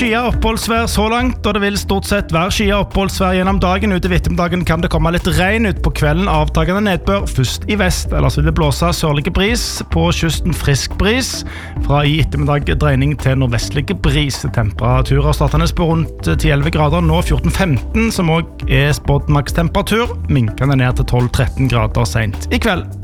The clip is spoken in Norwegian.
skyet oppholdsvær så langt, og det vil stort sett være skyet oppholdsvær gjennom dagen. Utover ettermiddagen kan det komme litt regn ut på kvelden, avtagende nedbør først i vest. Ellers vil det blåse sørlige bris, på kysten frisk bris, fra i ettermiddag dreining til nordvestlige bris. Temperaturer startende på rundt 10-11 grader, nå 14-15, som også er spådd makstemperatur, minkende ned til 12-13 grader sent i kveld.